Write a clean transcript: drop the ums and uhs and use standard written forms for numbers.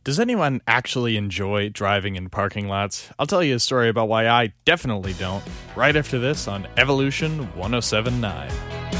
Does anyone actually enjoy driving in parking lots? I'll tell you a story about why I definitely don't, right after this on Evolution 1079.